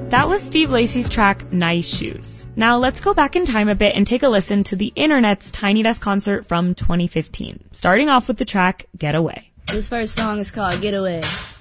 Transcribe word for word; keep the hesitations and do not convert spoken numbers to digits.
That was Steve Lacy's track, Nice Shoes. Now let's go back in time a bit and take a listen to the Internet's Tiny Desk concert from twenty fifteen. Starting off with the track, Get Away. This first song is called Get Away.